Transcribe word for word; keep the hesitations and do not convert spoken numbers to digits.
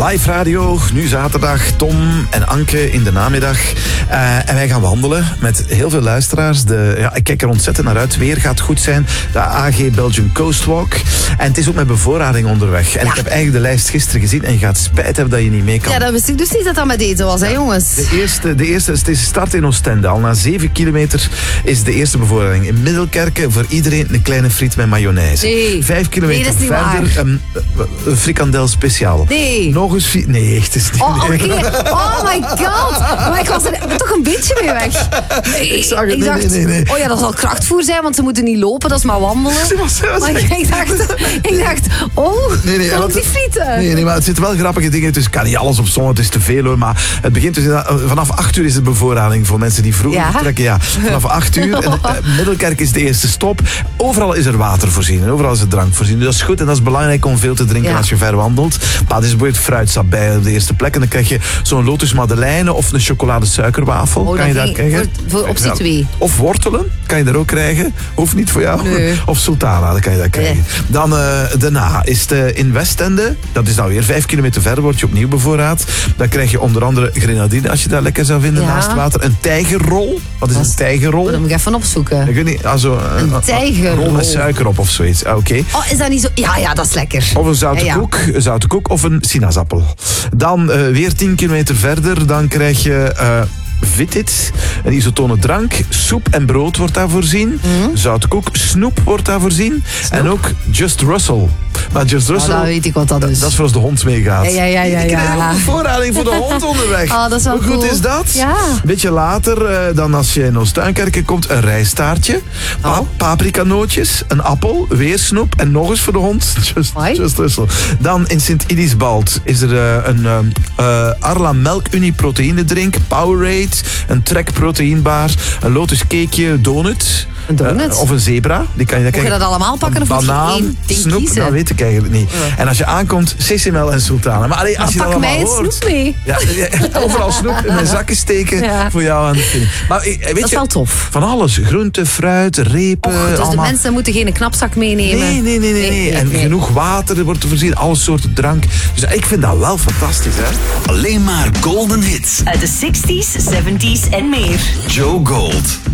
Live radio, nu zaterdag. Tom en Anke in de namiddag. Uh, en wij gaan wandelen met heel veel luisteraars. De, ja, ik kijk er ontzettend naar uit. Weer gaat goed zijn. De A G Belgian Coast Walk. En het is ook met bevoorrading onderweg. En ja. ik heb eigenlijk de lijst gisteren gezien. En je gaat spijt hebben dat je niet mee kan. Ja, dat wist ik dus niet dat dat met eten was, hè, jongens. De eerste, de eerste het is start in Oostende. Al na zeven kilometer is de eerste bevoorrading. In Middelkerken voor iedereen een kleine friet met mayonaise. Nee. Vijf kilometer nee, verder een, een frikandel speciaal. Nee. Nog eens... Nee, echt is niet. Oh, oké. Okay. Oh my god. Maar ik was er toch een beetje mee weg. Ik zag het. Ik nee, dacht, nee, nee, nee. oh ja, dat zal krachtvoer zijn, want ze moeten niet lopen, dat is maar wandelen. Maar ik, ik, dacht, ik dacht, oh, nee, nee, kan ook niet frieten. Nee, nee, maar het zitten wel grappige dingen. Dus ik kan niet alles op zon, het is te veel hoor. Maar het begint dus vanaf acht uur is het bevoorrading voor mensen die vroeg ja. vertrekken. Ja, vanaf acht uur. En, uh, Middelkerk is de eerste stop. Overal is er water voorzien en overal is er drank voorzien. Dus dat is goed en dat is belangrijk om veel te drinken ja. als je ver wandelt. Maar het is bijvoorbeeld fruitsap bij op de eerste plek. En dan krijg je zo'n Lotus Madeleine of een chocolade-suikerwafel. Oh, kan je dat krijgen? Voor, voor optie twee. Of wortelen, kan je daar ook krijgen. Hoeft niet voor jou. Nee. Of sultana, dan kan je dat krijgen. Nee. Dan uh, daarna is het uh, in Westende. Dat is dan weer vijf kilometer verder, word je opnieuw bevoorraad. Dan krijg je onder andere grenadine, als je dat lekker zou vinden, ja. naast water. Een tijgerrol. Wat is een tijgerrol? Dat moet ik even opzoeken. Ik weet niet, also, een uh, tijgerrol. Rol met suiker op of zoiets. Ah, oké. Okay. Oh, is dat niet zo? Ja, ja, dat is lekker. Of een zoute ja, ja. koek, een zoute koek of een sinaasappel. Dan uh, weer tien kilometer verder, dan krijg je... Uh, Vitit, een isotone drank, soep en brood wordt daar voorzien. Mm-hmm. Zoute koek, snoep wordt daar voorzien. Snoep. En ook Just Russell. Maar Just Russell, oh, dat weet ik wat dat is. Dat is voor als de hond meegaat. Ja, ja, ja. ja, ik krijg ja. ook een voorrading voor de hond onderweg. Oh, dat is wel Hoe goed cool. is dat? Ja. Een beetje later, uh, dan als je in Oostuinkerken komt, een rijstaartje. Oh. Paprikanootjes, een appel, weer snoep en nog eens voor de hond. Just, Just Russell. Dan in Sint-Idisbald is er uh, een uh, uh, Arla Melk Unie proteïne drink, Powerade, een Trek proteïnbaar, een Lotus cakeje, donut. Een donut? Uh, of een zebra. Die kan je, Moet je dat allemaal pakken of banaan, één ding snoep, kiezen? Dat weet ik eigenlijk niet. Ja. En als je aankomt, sesame en sultana. Maar allee, als nou, je pak dat mij allemaal het hoort, snoep mee. Ja, ja, overal snoep in mijn zakken steken ja. voor jou aan de film. Maar weet dat is je, wel tof. Van alles. Groente, fruit, repen. Och, dus allemaal. de mensen moeten geen knapzak meenemen. Nee, nee, nee. nee, nee. nee en nee. genoeg water wordt er voorzien. Alle soorten drank. Dus ik vind dat wel fantastisch, hè. Alleen maar golden hits. Uit de zestig's, zeventig's en meer. Joe Gold.